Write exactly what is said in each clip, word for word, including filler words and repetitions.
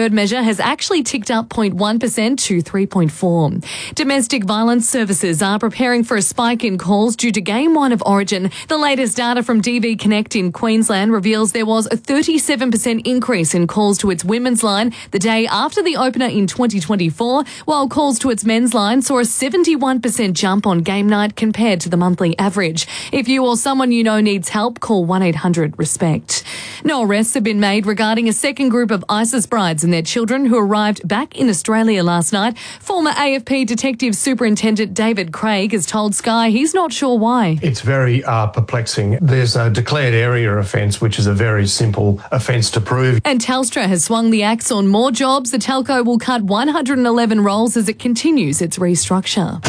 preferred measure has actually ticked up zero point one percent to three point four. Domestic violence services are preparing for a spike in calls due to Game one of Origin. The latest data from D V Connect in Queensland reveals there was a thirty-seven percent increase in calls to its women's line the day after the opener in twenty twenty-four, while calls to its men's line saw a seventy-one percent jump on game night compared to the monthly average. If you or someone you know needs help, call one eight hundred RESPECT. No arrests have been made regarding a second group of ISIS brides and their children who arrived back in Australia last night. Former A F P Detective Superintendent David Craig has told Sky he's not sure why. It's very uh, perplexing. There's a declared area offence, which is a very simple offence to prove. And Telstra has swung the axe on more jobs. The telco will cut one hundred eleven roles as it continues its restructure.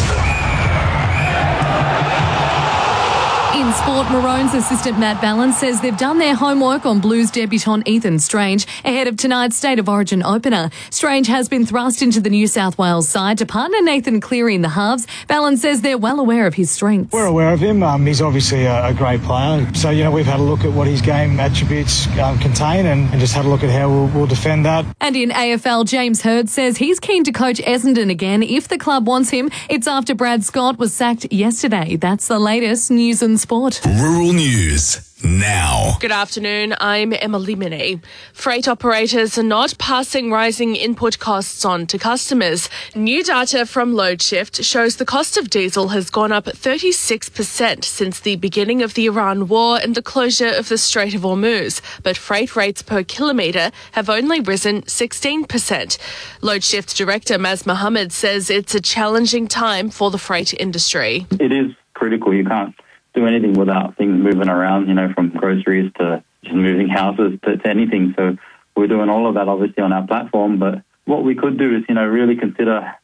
In sport, Maroons assistant Matt Ballin says they've done their homework on Blues debutant Ethan Strange ahead of tonight's State of Origin opener. Strange has been thrust into the New South Wales side to partner Nathan Cleary in the halves. Ballin says they're well aware of his strengths. We're aware of him. Um, he's obviously a, a great player. So, you know, we've had a look at what his game attributes um, contain and, and just had a look at how we'll, we'll defend that. And in A F L, James Hird says he's keen to coach Essendon again if the club wants him. It's after Brad Scott was sacked yesterday. That's the latest news and sport. Rural News now. Good afternoon, I'm Emily Minnie. Freight operators are not passing rising input costs on to customers. New data from LoadShift shows the cost of diesel has gone up thirty-six percent since the beginning of the Iran war and the closure of the Strait of Hormuz, but freight rates per kilometre have only risen sixteen percent. LoadShift Director Maz Mohammed says it's a challenging time for the freight industry. It is critical. You can't do anything without things moving around, you know, from groceries to just moving houses to, to anything. So we're doing all of that obviously on our platform. But what we could do is, you know, really consider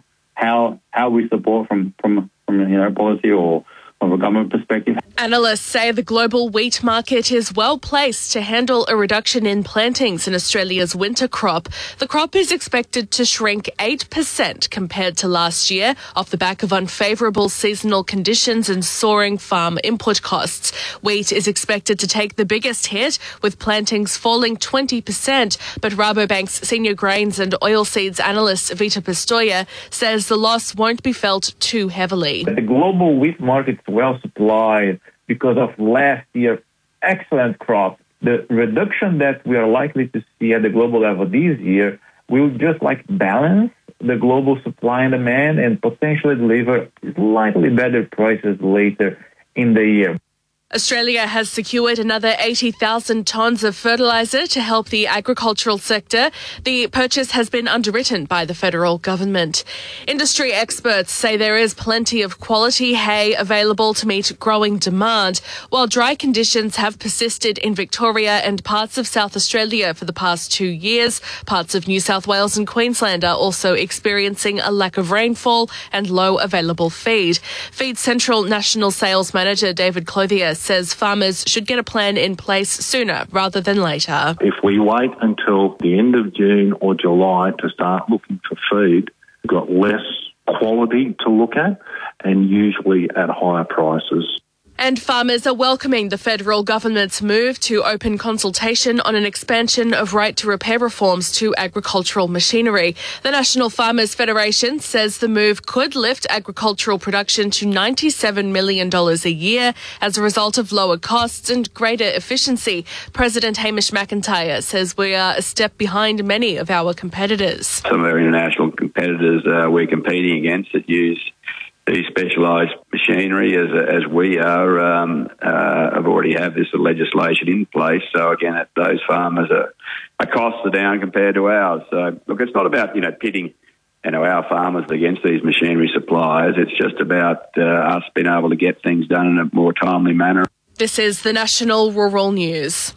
how how we support from from, from you know, policy or of a government perspective. Analysts say the global wheat market is well placed to handle a reduction in plantings in Australia's winter crop. The crop is expected to shrink eight percent compared to last year off the back of unfavourable seasonal conditions and soaring farm input costs. Wheat is expected to take the biggest hit, with plantings falling twenty percent, but Rabobank's senior grains and oilseeds analyst Vita Pistoia says the loss won't be felt too heavily. The global wheat market is well supplied because of last year's excellent crop. The reduction that we are likely to see at the global level this year will just like balance the global supply and demand and potentially deliver slightly better prices later in the year. Australia has secured another eighty thousand tonnes of fertiliser to help the agricultural sector. The purchase has been underwritten by the federal government. Industry experts say there is plenty of quality hay available to meet growing demand. While dry conditions have persisted in Victoria and parts of South Australia for the past two years, parts of New South Wales and Queensland are also experiencing a lack of rainfall and low available feed. Feed Central National Sales Manager David Clothier says farmers should get a plan in place sooner rather than later. If we wait until the end of June or July to start looking for feed, we've got less quality to look at and usually at higher prices. And farmers are welcoming the federal government's move to open consultation on an expansion of right to repair reforms to agricultural machinery. The National Farmers Federation says the move could lift agricultural production to ninety-seven million dollars a year as a result of lower costs and greater efficiency. President Hamish McIntyre says we are a step behind many of our competitors. Some of our international competitors uh, we're competing against that use these specialised machinery as as we are um, uh, have already have this legislation in place. So again, at those farmers are, our costs are down compared to ours. So look, it's not about you know pitting you know our farmers against these machinery suppliers. It's just about uh, us being able to get things done in a more timely manner. This is the National Rural News.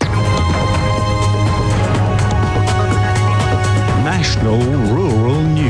National Rural News.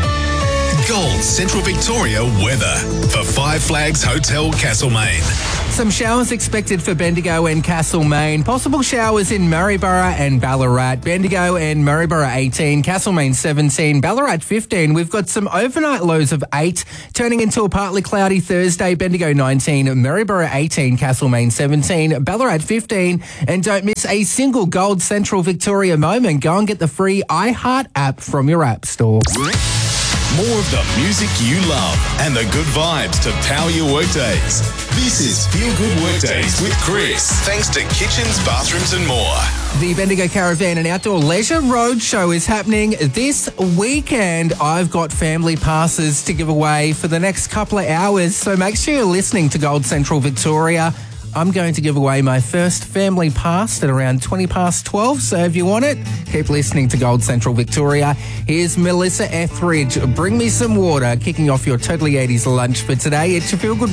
Gold Central Victoria weather for Five Flags Hotel Castlemaine. Some showers expected for Bendigo and Castlemaine. Possible showers in Maryborough and Ballarat. Bendigo and Maryborough eighteen, Castlemaine seventeen, Ballarat fifteen. We've got some overnight lows of eight, turning into a partly cloudy Thursday. Bendigo nineteen, Maryborough eighteen, Castlemaine seventeen, Ballarat fifteen. And don't miss a single Gold Central Victoria moment. Go and get the free iHeart app from your app store. More of the music you love and the good vibes to power your workdays. This is Feel Good Workdays with Chris. Thanks to Kitchens, Bathrooms and More. The Bendigo Caravan and Outdoor Leisure Roadshow is happening this weekend. I've got family passes to give away for the next couple of hours, so make sure you're listening to Gold Central Victoria. I'm going to give away my first family pass at around twenty past twelve, so if you want it, keep listening to Gold Central Victoria. Here's Melissa Etheridge, Bring Me Some Water, kicking off your Totally eighties lunch for today. It's your Feel Good